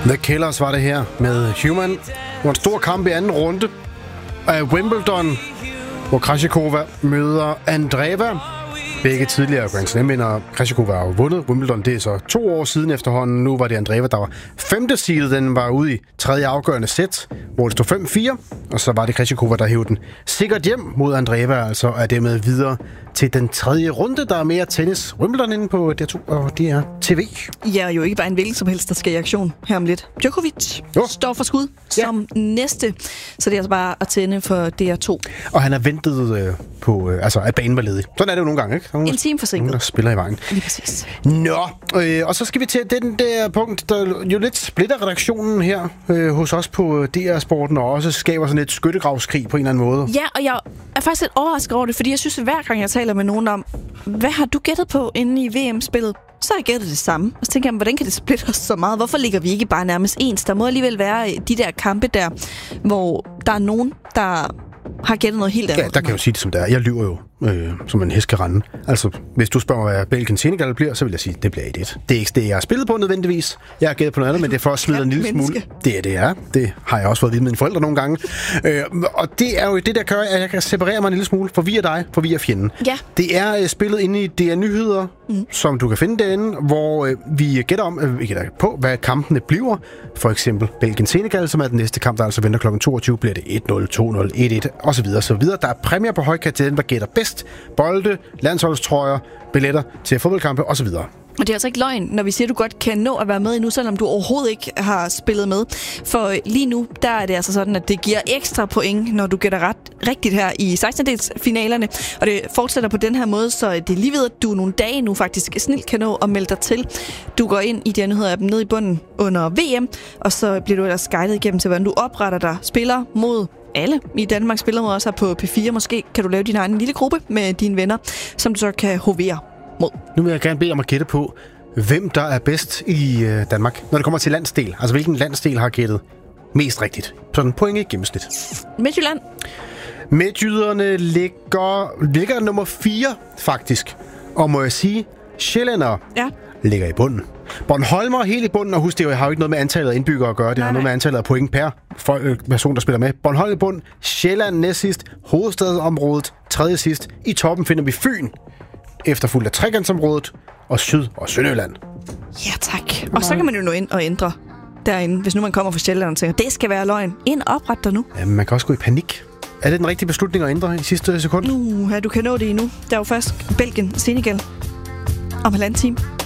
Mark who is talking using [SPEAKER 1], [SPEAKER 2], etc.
[SPEAKER 1] The Killers var det her med Human. Det var en stor kamp i anden runde af Wimbledon, hvor Krejcikova møder Andreeva. Begge tidligere Grand Slam-vinder. Krejcikova har jo vundet Wimbledon. Det er så 2 år siden efterhånden. Nu var det Andreeva, der var 5. seedet. Den var ude i 3. afgørende sæt, hvor det stod 5-4. Og så var det Krejcikova, der hævde den sikkert hjem mod Andreeva. Altså er dermed videre til den 3. runde. Der er mere tennis. Wimbledon inde på DR2 og DR TV.
[SPEAKER 2] Ja, jo ikke bare en hvilken som helst, der skal i aktion her om lidt. Djokovic står for skud som næste. Så det er altså bare at tænde for DR2.
[SPEAKER 1] Og han er ventet på, at banen var ledig. Sådan er det jo nogle gange, ikke?
[SPEAKER 2] En time forsinket.
[SPEAKER 1] Der spiller i vejen.
[SPEAKER 2] Lige præcis.
[SPEAKER 1] Nå, og så skal vi til den der punkt, der jo lidt splitter redaktionen her hos os på DR-sporten, og også skaber sådan et skyttegravskrig på en eller anden måde.
[SPEAKER 2] Ja, og jeg er faktisk lidt overrasket over det, fordi jeg synes, at hver gang jeg taler med nogen om, hvad har du gættet på inde i VM-spillet? Så har jeg gættet det samme. Og så tænker jeg, hvordan kan det splitte os så meget? Hvorfor ligger vi ikke bare nærmest ens? Der må alligevel være de der kampe der, hvor der er nogen, der har gættet noget helt andet.
[SPEAKER 1] Ja, der kan jeg jo sige det som det er. Jeg lyver jo, som en hest kan rende. Altså, hvis du spørger, hvad Belgien-Senegal bliver, så vil jeg sige, det bliver 1-1. Det er ikke det, jeg har spillet på nødvendigvis. Jeg har gættet på noget andet, men det er for at smide en lille smule. Det er. Det har jeg også fået at vide med mine forældre nogle gange. Og det er jo det, der gør, at jeg kan separere mig en lille smule. For vi er dig, for vi er fjenden.
[SPEAKER 2] Ja.
[SPEAKER 1] Det er spillet inde i DR Nyheder, som du kan finde derinde, hvor vi gætter på, hvad kampene bliver. For eksempel Belgien-Senegal, som er den næste kamp, der altså venter kl. 22, bliver det 1-0, 2-0, 1-1 osv. Der er præmier på højkant til den, der gætter bedst. Bolde, landsholdstrøjer, billetter til fodboldkampe osv.
[SPEAKER 2] Og det er altså ikke løgn, når vi siger, at du godt kan nå at være med endnu, selvom du overhovedet ikke har spillet med. For lige nu, der er det altså sådan, at det giver ekstra point, når du gætter rigtigt her i 16-delsfinalerne. Og det fortsætter på den her måde, så det er lige ved, at du nogle dage nu faktisk snilt kan nå at melde dig til. Du går ind i de her nyheder af dem nede i bunden under VM, og så bliver du ellers guidet igennem til, hvordan du opretter dig, spiller mod alle i Danmark, spiller mod også her på P4. Måske kan du lave din egen lille gruppe med dine venner, som du så kan hovere mod.
[SPEAKER 1] Nu vil jeg gerne bede om at gætte på, hvem der er bedst i Danmark, når det kommer til landsdel. Altså, hvilken landsdel har gættet mest rigtigt? Sådan point i gennemsnit.
[SPEAKER 2] Midtjylland.
[SPEAKER 1] Midtjyderne ligger nummer 4, faktisk. Og må jeg sige, sjællændere ligger i bunden. Bornholmer helt i bunden, og husk, det har jo ikke noget med antallet af indbyggere at gøre. Det har noget med antallet af point per person, der spiller med. Bornholm i bunden, Sjælland næst sidst, hovedstadsområdet 3. sidst. I toppen finder vi Fyn, efterfulgt af trekantsområdet og Syd- og Sønderjylland.
[SPEAKER 2] Ja, tak. Og så kan man jo nå ind og ændre derinde, hvis nu man kommer fra Sjælland og tænker, det skal være løgn. Opret dig nu.
[SPEAKER 1] Ja, man kan også gå i panik. Er det den rigtige beslutning at ændre i sidste sekund?
[SPEAKER 2] Du kan nå det endnu. Der er jo først Belgien, Senegal om 1,5 time.